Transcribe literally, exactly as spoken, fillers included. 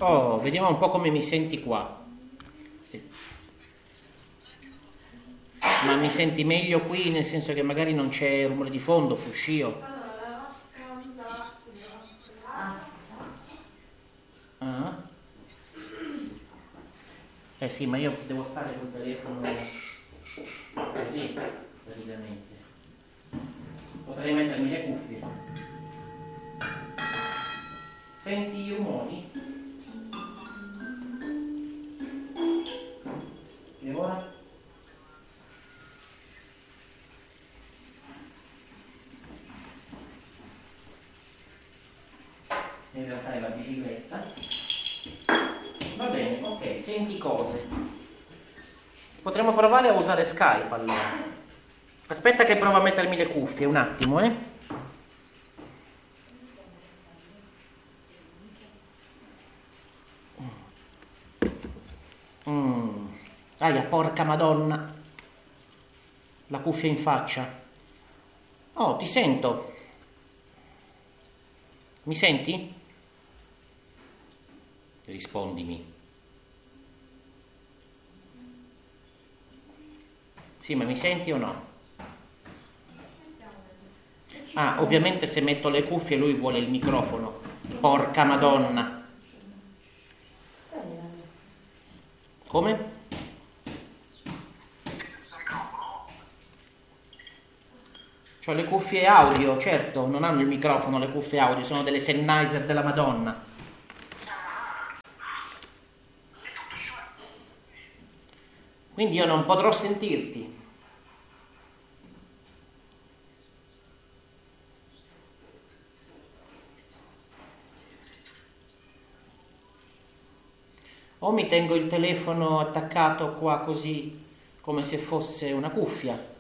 Oh, vediamo un po' come mi senti qua. Ma mi senti meglio qui, nel senso che magari non c'è rumore di fondo, fruscio? Ah. Eh sì, ma io devo stare col telefono così, praticamente. Potrei mettermi le cuffie. Senti i rumori? E ora? In realtà è la bicicletta. Va bene, ok, senti cose. Potremmo provare a usare Skype allora. Aspetta che provo a mettermi le cuffie, un attimo, eh. Mm. Aia, porca madonna. La cuffia in faccia. Oh, ti sento. Mi senti? Rispondimi. Sì, ma mi senti o no? Ah, ovviamente se metto le cuffie lui vuole il microfono. Porca madonna. Come? Cioè le cuffie audio, certo, non hanno il microfono le cuffie audio, sono delle Sennheiser della Madonna. Quindi io non potrò sentirti. O mi tengo il telefono attaccato qua così, come se fosse una cuffia.